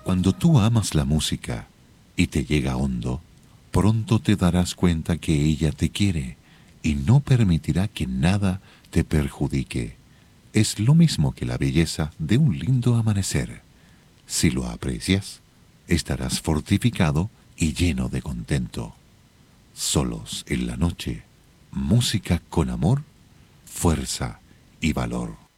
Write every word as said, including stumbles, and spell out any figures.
Cuando tú amas la música y te llega hondo, pronto te darás cuenta que ella te quiere y no permitirá que nada te perjudique. Es lo mismo que la belleza de un lindo amanecer. Si lo aprecias, estarás fortificado y lleno de contento. Solos en la noche, música con amor, fuerza y valor.